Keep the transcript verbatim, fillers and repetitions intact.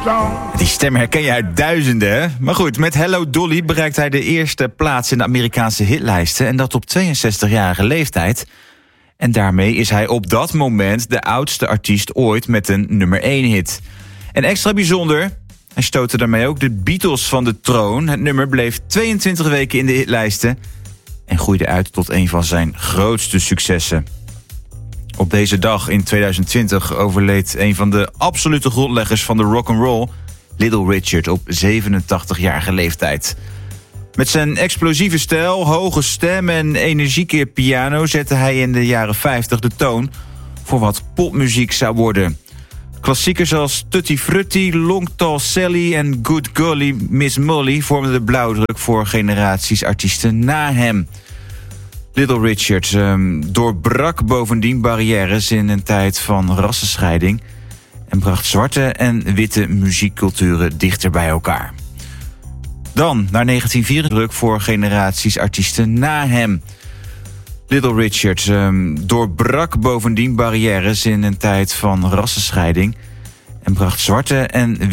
Die stem herken je uit duizenden, hè? Maar goed, met Hello Dolly bereikt hij de eerste plaats in de Amerikaanse hitlijsten. En dat op tweeënzestigjarige leeftijd. En daarmee is hij op dat moment de oudste artiest ooit met een nummer één hit. En extra bijzonder, hij stootte daarmee ook de Beatles van de troon. Het nummer bleef tweeëntwintig weken in de hitlijsten en groeide uit tot een van zijn grootste successen. Op deze dag in tweeduizend twintig overleed een van de absolute grondleggers van de rock'n'roll, Little Richard, op zevenentachtigjarige leeftijd. Met zijn explosieve stijl, hoge stem en energieke piano zette hij in de jaren vijftig de toon voor wat popmuziek zou worden. Klassiekers zoals Tutti Frutti, Long Tall Sally en Good Golly Miss Molly vormden de blauwdruk voor generaties artiesten na hem. Little Richard um, doorbrak bovendien barrières in een tijd van rassenscheiding en bracht zwarte en witte muziekculturen dichter bij elkaar. Dan naar negentien vierentwintig voor generaties artiesten na hem. Little Richard um, doorbrak bovendien barrières in een tijd van rassenscheiding en bracht zwarte en